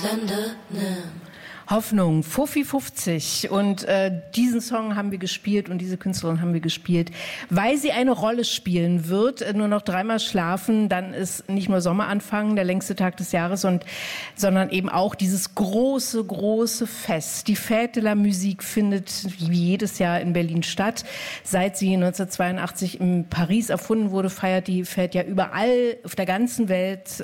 Hoffnung, Fuffi 50 und diesen Song haben wir gespielt und diese Künstlerin haben wir gespielt, weil sie eine Rolle spielen wird, nur noch 3-mal schlafen, dann ist nicht nur Sommeranfang, der längste Tag des Jahres, sondern eben auch dieses große, große Fest. Die Fête de la Musique findet wie jedes Jahr in Berlin statt. Seit sie 1982 in Paris erfunden wurde, feiert die Fête ja überall auf der ganzen Welt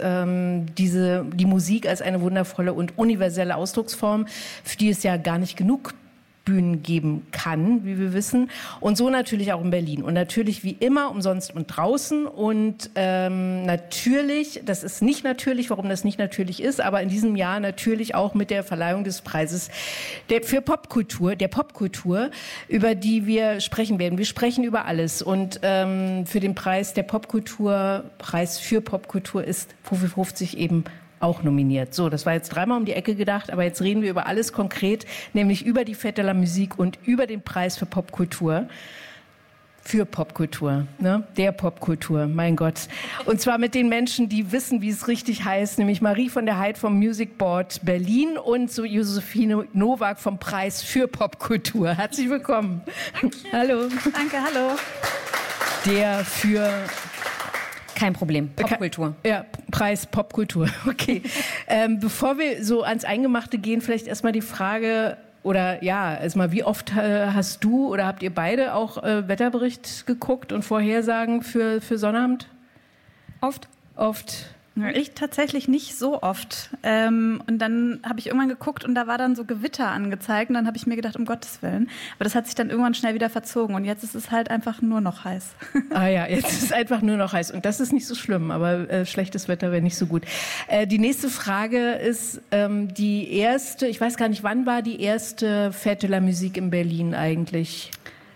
die Musik als eine wundervolle und universelle Ausdrucksform, für die es ja gar nicht genug Bühnen geben kann, wie wir wissen. Und so natürlich auch in Berlin. Und natürlich wie immer umsonst und draußen. Und natürlich, das ist nicht natürlich, warum das nicht natürlich ist, aber in diesem Jahr natürlich auch mit der Verleihung des Preises der Popkultur, über die wir sprechen werden. Wir sprechen über alles. Und für den Preis der Popkultur, Preis für Popkultur ist Fuffi 50 eben auch nominiert. So, das war jetzt 3-mal um die Ecke gedacht, aber jetzt reden wir über alles konkret, nämlich über die Fête de la Musique und über den Preis für Popkultur. Für Popkultur, ne? Der Popkultur, mein Gott. Und zwar mit den Menschen, die wissen, wie es richtig heißt, nämlich Marie von der Heid vom Music Board Berlin und so Josephine Nowak vom Preis für Popkultur. Herzlich willkommen. Hallo. Danke, hallo. Der für... Kein Problem. Popkultur. Ja, Preis Popkultur. Okay. Bevor wir so ans Eingemachte gehen, vielleicht erstmal die Frage, oder ja, erstmal, wie oft hast du oder habt ihr beide auch Wetterbericht geguckt und Vorhersagen für Sonnabend? Oft. Ich tatsächlich nicht so oft. Und dann habe ich irgendwann geguckt und da war dann so Gewitter angezeigt und dann habe ich mir gedacht, um Gottes Willen. Aber das hat sich dann irgendwann schnell wieder verzogen und jetzt ist es halt einfach nur noch heiß. Ah ja, jetzt ist es einfach nur noch heiß und das ist nicht so schlimm, aber schlechtes Wetter wäre nicht so gut. Die nächste Frage ist die erste, ich weiß gar nicht, wann war die erste Fête de la Musique in Berlin eigentlich?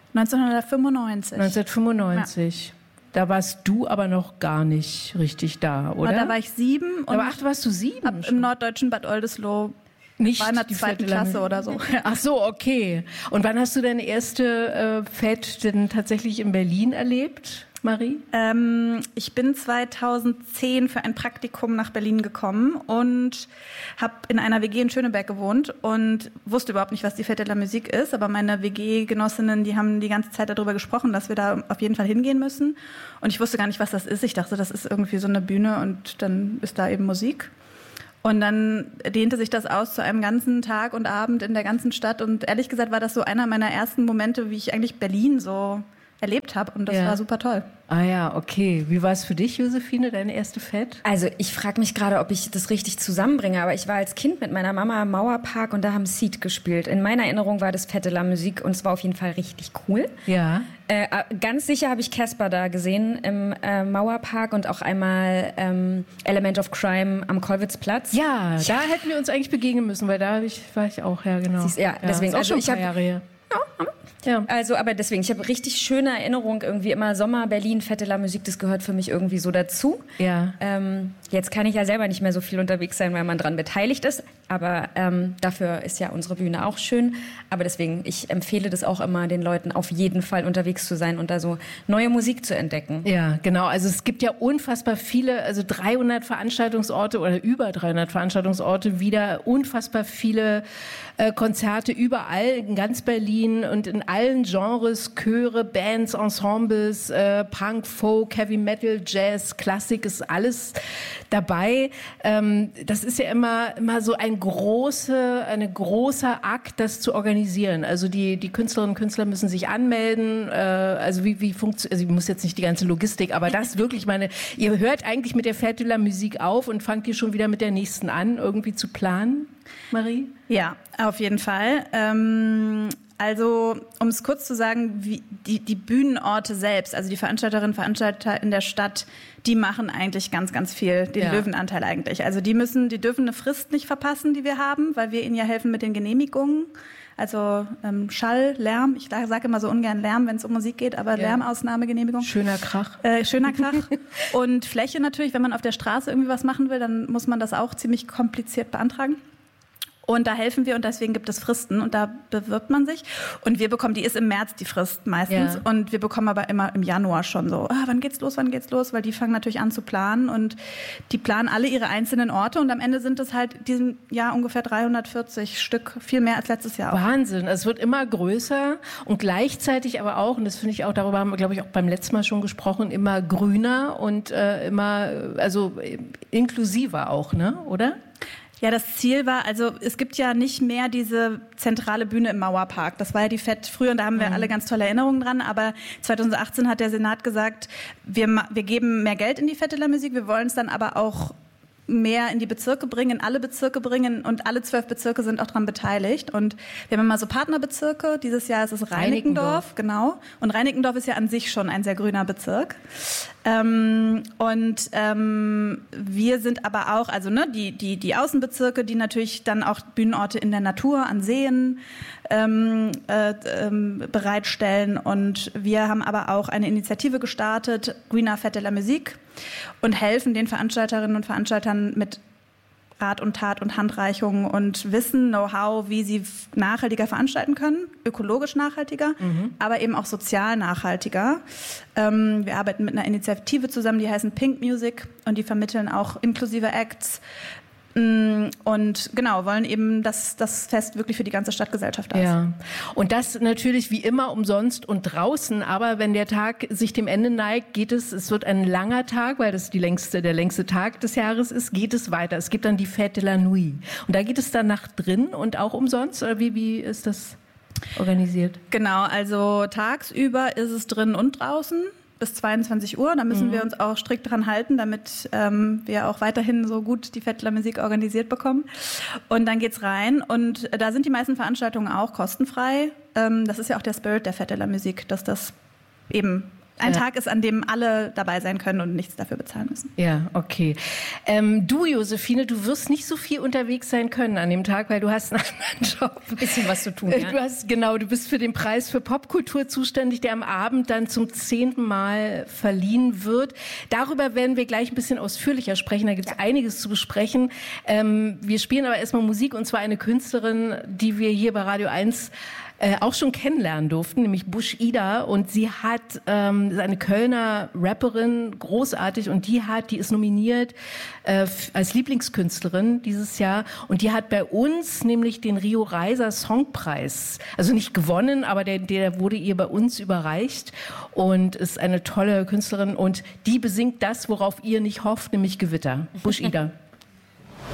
1995. 1995. Ja. Da warst du aber noch gar nicht richtig da, oder? Da war ich 7. Aber ach, warst du 7? Im norddeutschen Bad Oldesloe. Nicht war in der 2. Klasse oder so. Ach so, okay. Und wann hast du deine erste Fête denn tatsächlich in Berlin erlebt, Marie? Ich bin 2010 für ein Praktikum nach Berlin gekommen und habe in einer WG in Schöneberg gewohnt und wusste überhaupt nicht, was die Fête de la Musique ist. Aber meine WG-Genossinnen, die haben die ganze Zeit darüber gesprochen, dass wir da auf jeden Fall hingehen müssen. Und ich wusste gar nicht, was das ist. Ich dachte, das ist irgendwie so eine Bühne und dann ist da eben Musik. Und dann dehnte sich das aus zu einem ganzen Tag und Abend in der ganzen Stadt. Und ehrlich gesagt war das so einer meiner ersten Momente, wie ich eigentlich Berlin so erlebt habe. Und das war super toll. Ah ja, okay. Wie war es für dich, Josephine, deine erste Fête? Also ich frage mich gerade, ob ich das richtig zusammenbringe, aber ich war als Kind mit meiner Mama im Mauerpark und da haben Seed gespielt. In meiner Erinnerung war das Fête de la Musique und es war auf jeden Fall richtig cool. Ja. Ganz sicher habe ich Casper da gesehen im Mauerpark und auch einmal Element of Crime am Kollwitzplatz. Ja, da hätten wir uns eigentlich begegnen müssen, weil da war ich auch, ja genau. Deswegen, ist auch schon ein paar Jahre her. Ja. Also, aber deswegen, ich habe richtig schöne Erinnerungen, irgendwie immer Sommer, Berlin, Fête de la Musique, das gehört für mich irgendwie so dazu. Ja. Jetzt kann ich ja selber nicht mehr so viel unterwegs sein, weil man dran beteiligt ist, aber dafür ist ja unsere Bühne auch schön. Aber deswegen, ich empfehle das auch immer den Leuten, auf jeden Fall unterwegs zu sein und da so neue Musik zu entdecken. Ja, genau. Also es gibt ja unfassbar viele, also 300 Veranstaltungsorte oder über 300 Veranstaltungsorte, wieder unfassbar viele Konzerte überall in ganz Berlin und in allen Genres, Chöre, Bands, Ensembles, Punk, Folk, Heavy Metal, Jazz, Klassik, ist alles dabei. Das ist ja immer so ein großer Akt, das zu organisieren. Also die Künstlerinnen und Künstler müssen sich anmelden. Also wie funktioniert, also ich muss jetzt nicht die ganze Logistik, aber das wirklich ihr hört eigentlich mit der Fête de la Musique auf und fangt ihr schon wieder mit der nächsten an, irgendwie zu planen, Marie? Ja, auf jeden Fall. Also, um es kurz zu sagen, wie die Bühnenorte selbst, also die Veranstalterinnen und Veranstalter in der Stadt, die machen eigentlich ganz, ganz viel, den Löwenanteil eigentlich. Also die dürfen eine Frist nicht verpassen, die wir haben, weil wir ihnen ja helfen mit den Genehmigungen. Also Schall, Lärm, ich sage immer so ungern Lärm, wenn es um Musik geht, aber Lärmausnahmegenehmigung. Schöner Krach. Schöner Krach. Und Fläche natürlich, wenn man auf der Straße irgendwie was machen will, dann muss man das auch ziemlich kompliziert beantragen. Und da helfen wir und deswegen gibt es Fristen und da bewirbt man sich. Und wir bekommen, die ist im März die Frist meistens und wir bekommen aber immer im Januar schon so, wann geht's los, weil die fangen natürlich an zu planen und die planen alle ihre einzelnen Orte und am Ende sind es halt diesem Jahr ungefähr 340 Stück, viel mehr als letztes Jahr auch. Wahnsinn, es wird immer größer und gleichzeitig aber auch, und das finde ich auch, darüber haben wir, glaube ich, auch beim letzten Mal schon gesprochen, immer grüner und immer, also inklusiver auch, ne, oder? Ja, das Ziel war, also es gibt ja nicht mehr diese zentrale Bühne im Mauerpark. Das war ja die FET früher und da haben wir alle ganz tolle Erinnerungen dran. Aber 2018 hat der Senat gesagt, wir geben mehr Geld in die Fête de la Musique, wir wollen es dann aber auch mehr in die Bezirke bringen, in alle Bezirke bringen und alle 12 Bezirke sind auch daran beteiligt. Und wir haben immer so Partnerbezirke. Dieses Jahr ist es Reinickendorf, genau. Und Reinickendorf ist ja an sich schon ein sehr grüner Bezirk. Wir sind aber auch, also ne, die Außenbezirke, die natürlich dann auch Bühnenorte in der Natur, an Seen bereitstellen. Und wir haben aber auch eine Initiative gestartet, Greener Fête de la Musique, und helfen den Veranstalterinnen und Veranstaltern mit Rat und Tat und Handreichungen und Wissen, Know-how, wie sie nachhaltiger veranstalten können, ökologisch nachhaltiger, aber eben auch sozial nachhaltiger. Wir arbeiten mit einer Initiative zusammen, die heißen Pink Music und die vermitteln auch inklusive Acts und genau, wollen eben, dass das Fest wirklich für die ganze Stadtgesellschaft da ist. Ja, und das natürlich wie immer umsonst und draußen, aber wenn der Tag sich dem Ende neigt, es wird ein langer Tag, weil das der längste Tag des Jahres ist, geht es weiter. Es gibt dann die Fête de la Nuit und da geht es dann nach drin und auch umsonst, oder wie ist das organisiert? Genau, also tagsüber ist es drin und draußen. Bis 22 Uhr, da müssen wir uns auch strikt dran halten, damit wir auch weiterhin so gut die Fête de la Musique organisiert bekommen. Und dann geht's rein und da sind die meisten Veranstaltungen auch kostenfrei. Das ist ja auch der Spirit der Fête de la Musique, dass das eben ein Tag ist, an dem alle dabei sein können und nichts dafür bezahlen müssen. Ja, okay. Du, Josephine, du wirst nicht so viel unterwegs sein können an dem Tag, weil du hast einen anderen Job. Ein bisschen was zu tun, ja. Du bist für den Preis für Popkultur zuständig, der am Abend dann zum 10. Mal verliehen wird. Darüber werden wir gleich ein bisschen ausführlicher sprechen. Da gibt es einiges zu besprechen. Wir spielen aber erstmal Musik, und zwar eine Künstlerin, die wir hier bei Radio 1 auch schon kennenlernen durften, nämlich Bush Ida, und sie ist eine Kölner Rapperin, großartig, und die ist nominiert als Lieblingskünstlerin dieses Jahr, und die hat bei uns nämlich den Rio Reiser Songpreis, also nicht gewonnen, aber der wurde ihr bei uns überreicht und ist eine tolle Künstlerin und die besingt das, worauf ihr nicht hofft, nämlich Gewitter. Bush Ida.